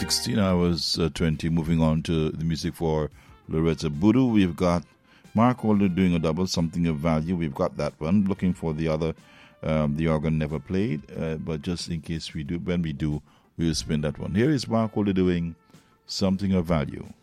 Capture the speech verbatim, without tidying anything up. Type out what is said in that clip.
sixteen hours uh, twenty. Moving on to the music for Loretta Boodoo. We've got Mark Holder doing a double, Something of Value. We've got that one. Looking for the other, um, the organ never played. Uh, but just in case we do, when we do, we'll spin that one. Here is Mark Holder doing Something of Value.